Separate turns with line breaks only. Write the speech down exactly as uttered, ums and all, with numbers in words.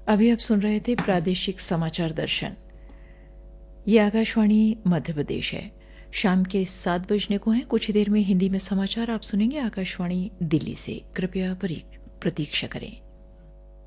अभी आप सुन रहे थे प्रादेशिक समाचार दर्शन। ये आकाशवाणी मध्य प्रदेश है। शाम के सात बजने को हैं। कुछ ही देर में हिंदी में समाचार आप सुनेंगे आकाशवाणी दिल्ली से। कृपया प्रतीक्षा करें।